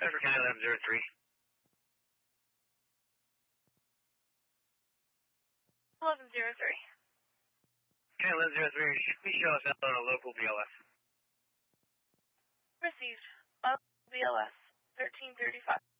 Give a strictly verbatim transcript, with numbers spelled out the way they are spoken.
Bedford County eleven zero three. eleven zero three. County eleven zero three, please show us out on a local B L S. Received. Local B L S, thirteen thirty-five.